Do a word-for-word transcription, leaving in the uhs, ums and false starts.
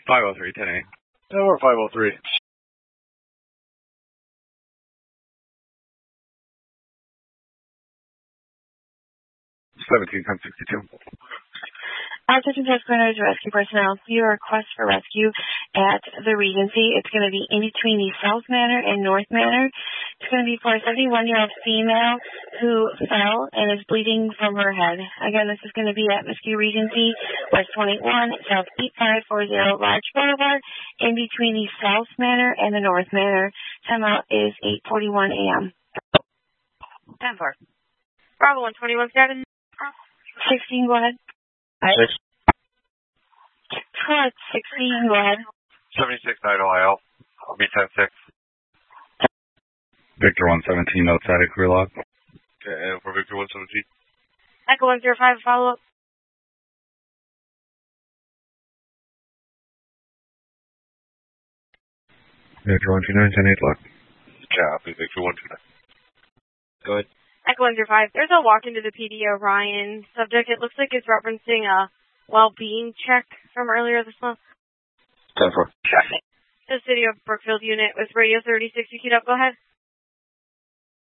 five oh three, ten eight. Tower five oh three. seventeen ten sixty-two. Attention Test Corners Rescue Personnel. Your request for rescue at the Regency. It's going to be in between the South Manor and North Manor. It's going to be for a seventy-one-year-old female who fell and is bleeding from her head. Again, this is going to be at Mesquite Regency, West twenty-one, South eight five four zero Lodge Boulevard, in between the South Manor and the North Manor. Timeout is eight forty-one a.m. ten four. Bravo one twenty-one seven. sixteen, go ahead. Six. Correct, sixteen, go ahead. seventy-six nine O I L. B ten six. Victor one seventeen outside of career log. Okay, and for Victor one seventeen. Echo one zero five, follow up. Victor one two nine, ten eight log. Copy, Victor one two nine. Go ahead. Echo one zero five. There's a walk into the P D Orion subject. It looks like it's referencing a well-being check from earlier this month. ten four. The City of Brookfield unit with radio thirty-six, you queued up. Go ahead.